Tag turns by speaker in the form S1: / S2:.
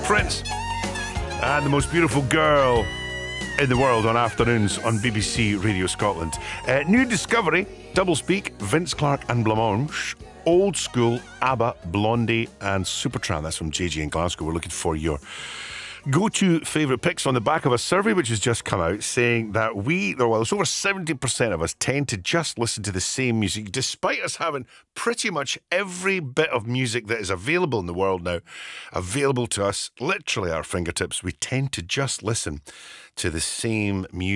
S1: Prince and the most beautiful girl in the world on afternoons on BBC Radio Scotland. New discovery, doublespeak, Vince Clarke and Blancmange. Old school, ABBA, Blondie and Supertramp. That's from JG in Glasgow. We're looking for your go-to favourite picks on the back of a survey which has just come out saying that it's over 70% of us tend to just listen to the same music, despite us having pretty much every bit of music that is available in the world now available to us, literally at our fingertips. We tend to just listen to the same music.